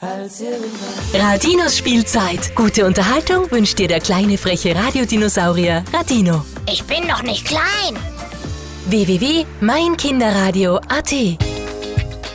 Radinos Spielzeit. Gute Unterhaltung wünscht dir der kleine freche Radiodinosaurier Radino. Ich bin noch nicht klein. www.meinkinderradio.at